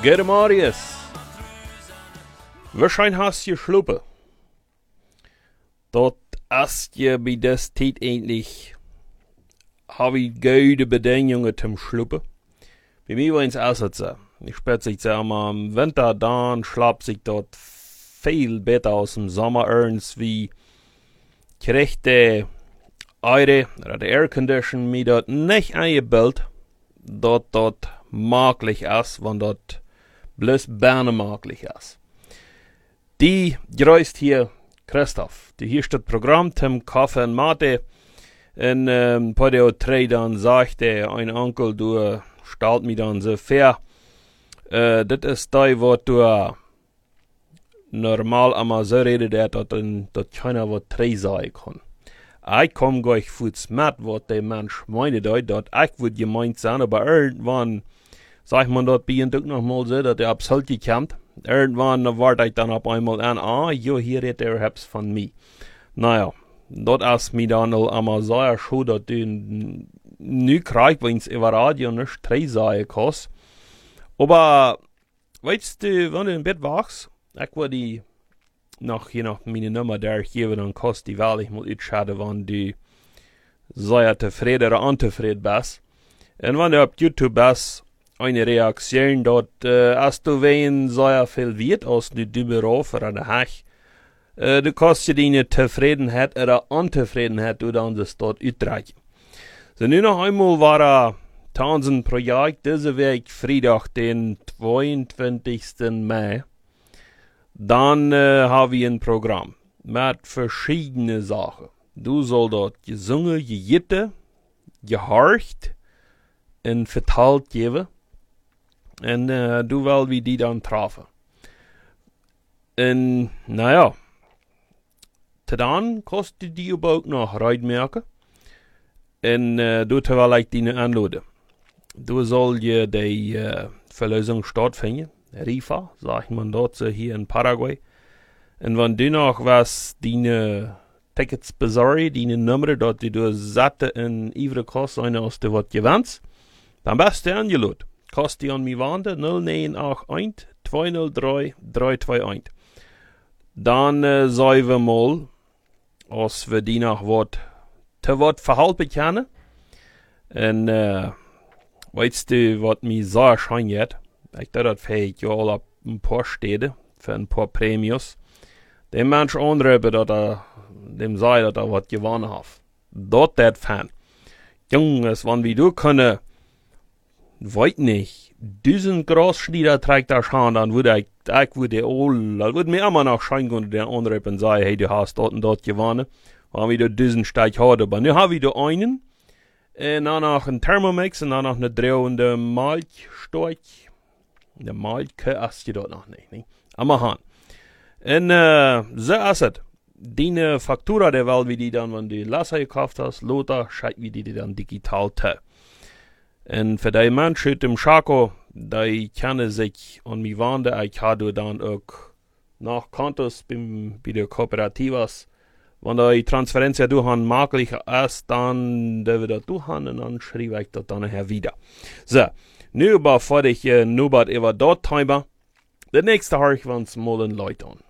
Gute Marius. Wahrscheinlich hast du geschlupen. Dort hast je bei des Tijd endlich habe ich gute Bedingungen zum Schlupen. Bei mir war es auch so. Ich spät sich immer im Winter dann schlapp sich dort viel besser aus dem Sommer ernst wie gerechte Eure oder der Aircondition mir dort nicht eingebildet, dort möglich ist, wenn dort bloß Berne möglich ist. Die grüßt hier Christoph. Die hier steht Programm zum Kaffee und Mate. Und bei der 3 dann sagte ein Onkel, du stellt mir dann so fair. Das ist da, wo du normal einmal so redet, dass keiner was 3 sagen kann. Ich komme gleich kurz mit, was der Mensch meint, dass ich würde gemeint sein, aber irgendwann sagt man dort bei ihm doch noch mal so, dass er absolut gekämmt. Irgendwann warte ich dann auf einmal an, hier redet er hab's von mir. Naja, dort ist mir dann einmal sehr schön, dass du nie kriegst, wenn es über Radio nicht 3 sagen kannst. Aber, weißt du, wenn du im Bett wachst, ich würde die je nach meine Nummer der ich gebe, dann kostet die Wahl, ich muss entscheiden, wenn du sehr zufrieden oder unzufrieden bist. Und wenn du auf YouTube bist, eine Reaktion dort, als du wen sehr viel wird, als du Büro oder der Hech, du kannst dir deine Zufriedenheit oder Unzufriedenheit du dann das dort utreichen. So, nun noch einmal war ein Projekt, diese Woche Freitag, den 22. Mai. Dann habe ich ein Programm mit verschiedenen Sachen. Du soll dort gesungen, gejitten, gehorcht und verteilt geben. Und du willst wie die dann treffen. Und naja, dann kostet die aber auch noch Reitmerke. Und du vielleicht die anladen. Du sollst je die Verlösung stattfinden. Rifa, sagt man dort so hier in Paraguay. Und wenn du noch was deine Tickets besorgst, deine Nummer, dort die du satte in Ivre kost, eine aus der was gewannst, dann bist du angeladen. Kostet die an mir Wande 0981 203 321. Dann sagen wir mal, als wir die noch was verhalten können. Und weißt du, was mir sehr scheint jetzt? Ich dachte, das fähig ja all ab ein paar Städte für ein paar Prämios. Dem Mensch anrüben, dass dem sei, dass was gewonnen hat. Dort der Fan. Junges, wann wie du können, weiß nicht, diesen Großschnieder trägt da schon, dann würde ich würde mir immer noch scheinen, der anrüben und sagen, hey, du hast dort und dort gewonnen. Wann wie du diesen Steig hat, aber nu habe ich da einen, und dann noch ein Thermomix, und dann noch eine drehende Milchstorch. Der Malke ist dort noch nicht, ne? Aber han. Und so ist es. Die Faktura der Welt, wie die dann, wenn du Lasser gekauft hast, Lothar, schreibt wie die dann digital te. Und für die Menschen im Schako, die kennen sich an mir Wande, ich habe dann auch nach Kontos bei der Kooperativas. Wenn die Transferenz ja durch möglich ist, dann dürfen wir das durch und dann schreibe ich das dann nachher wieder. So. Nu bevor ich über dort timer, der nächste höre ich uns mal ein Leute an.